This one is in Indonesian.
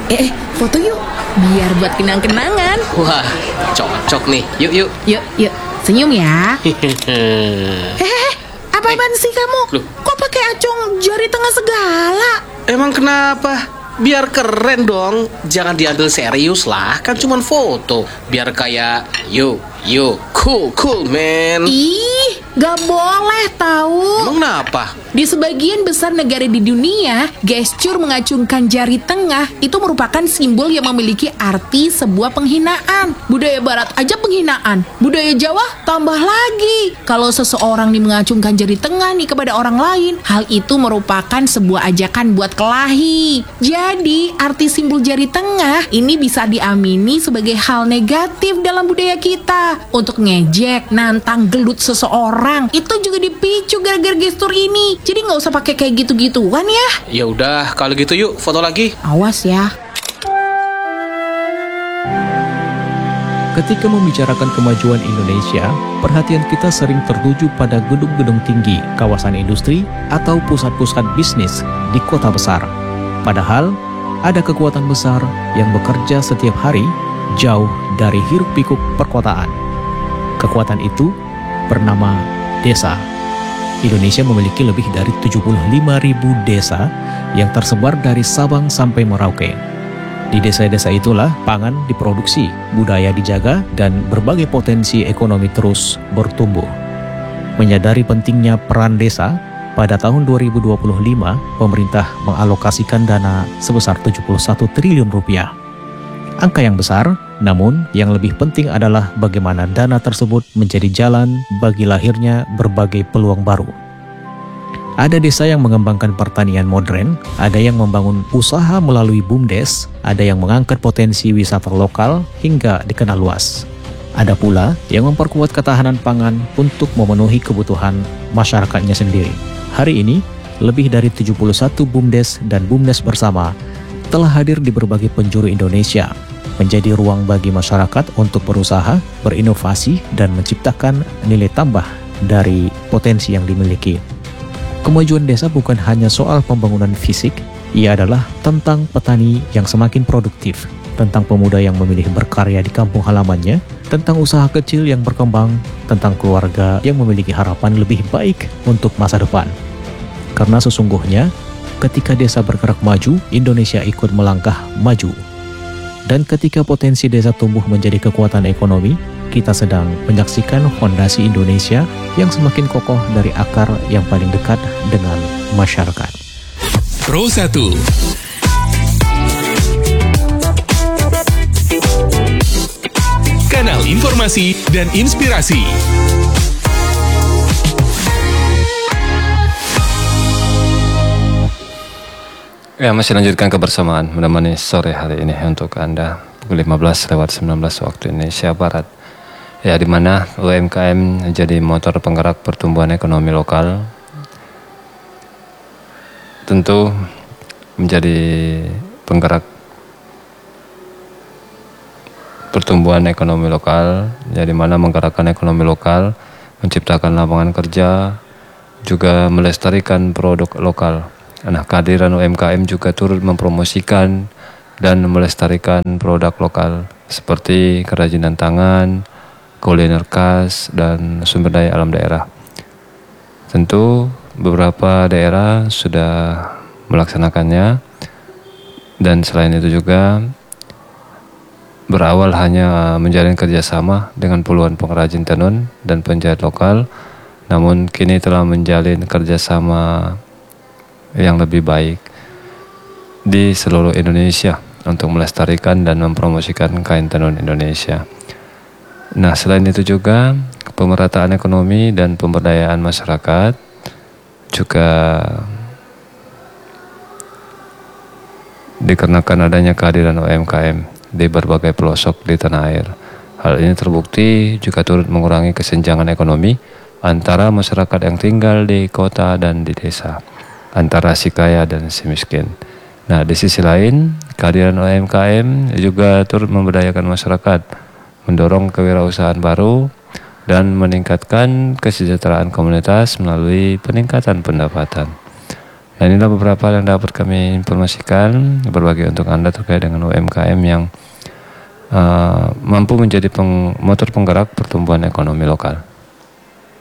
Foto yuk, biar buat kenang-kenangan. Wah, cocok nih. Yuk. Yuk, senyum ya. Apaan sih kamu? Loh. Kok pakai acung jari tengah segala? Emang kenapa? Biar keren dong. Jangan diambil serius lah. Kan cuman foto. Biar kayak yuk, cool man. Ih, gak boleh tahu. Emang kenapa? Di sebagian besar negara di dunia, gestur mengacungkan jari tengah itu merupakan simbol yang memiliki arti sebuah penghinaan. Budaya Barat aja penghinaan, budaya Jawa tambah lagi. Kalau seseorang nih mengacungkan jari tengah nih kepada orang lain, hal itu merupakan sebuah ajakan buat kelahi. Jadi, arti simbol jari tengah ini bisa diamini sebagai hal negatif dalam budaya kita. Untuk ngejek, nantang, gelut seseorang, itu juga dipicu gara-gara gestur ini. Jadi nggak usah pakai kayak gitu-gituan ya. Ya udah, kalau gitu yuk foto lagi. Awas ya. Ketika membicarakan kemajuan Indonesia, perhatian kita sering tertuju pada gedung-gedung tinggi, kawasan industri, atau pusat-pusat bisnis di kota besar. Padahal, ada kekuatan besar yang bekerja setiap hari jauh dari hiruk-pikuk perkotaan. Kekuatan itu bernama desa. Indonesia memiliki lebih dari 75.000 desa yang tersebar dari Sabang sampai Merauke. Di desa-desa itulah pangan diproduksi, budaya dijaga, dan berbagai potensi ekonomi terus bertumbuh. Menyadari pentingnya peran desa, pada tahun 2025, pemerintah mengalokasikan dana sebesar 71 triliun rupiah. Angka yang besar, namun yang lebih penting adalah bagaimana dana tersebut menjadi jalan bagi lahirnya berbagai peluang baru. Ada desa yang mengembangkan pertanian modern, ada yang membangun usaha melalui BUMDes, ada yang mengangkat potensi wisata lokal hingga dikenal luas. Ada pula yang memperkuat ketahanan pangan untuk memenuhi kebutuhan masyarakatnya sendiri. Hari ini, lebih dari 71 BUMDes dan BUMDes bersama telah hadir di berbagai penjuru Indonesia, menjadi ruang bagi masyarakat untuk berusaha, berinovasi, dan menciptakan nilai tambah dari potensi yang dimiliki. Kemajuan desa bukan hanya soal pembangunan fisik, ia adalah tentang petani yang semakin produktif, tentang pemuda yang memilih berkarya di kampung halamannya, tentang usaha kecil yang berkembang, tentang keluarga yang memiliki harapan lebih baik untuk masa depan. Karena sesungguhnya, ketika desa bergerak maju, Indonesia ikut melangkah maju. Dan ketika potensi desa tumbuh menjadi kekuatan ekonomi, kita sedang menyaksikan fondasi Indonesia yang semakin kokoh dari akar yang paling dekat dengan masyarakat. Pro 1. Kanal informasi dan inspirasi. Ya, masih lanjutkan kebersamaan menemani sore hari ini untuk Anda pukul 15:19 waktu Indonesia Barat. Ya, di mana UMKM menjadi motor penggerak pertumbuhan ekonomi lokal. Tentu menjadi penggerak pertumbuhan ekonomi lokal, jadi mana menggerakkan ekonomi lokal, menciptakan lapangan kerja, juga melestarikan produk lokal. Nah, kehadiran UMKM juga turut mempromosikan dan melestarikan produk lokal seperti kerajinan tangan, kuliner khas, dan sumber daya alam daerah. Tentu beberapa daerah sudah melaksanakannya, dan selain itu juga berawal hanya menjalin kerjasama dengan puluhan pengrajin tenun dan penjahit lokal, namun kini telah menjalin kerjasama yang lebih baik di seluruh Indonesia untuk melestarikan dan mempromosikan kain tenun Indonesia. Nah, selain itu juga pemerataan ekonomi dan pemberdayaan masyarakat juga dikarenakan adanya kehadiran UMKM di berbagai pelosok di tanah air. Hal ini terbukti juga turut mengurangi kesenjangan ekonomi antara masyarakat yang tinggal di kota dan di desa, antara si kaya dan si miskin. Nah, di sisi lain, kehadiran UMKM juga turut memberdayakan masyarakat, mendorong kewirausahaan baru, dan meningkatkan kesejahteraan komunitas melalui peningkatan pendapatan. Nah, inilah beberapa yang dapat kami informasikan berbagi untuk Anda terkait dengan UMKM yang mampu menjadi motor penggerak pertumbuhan ekonomi lokal.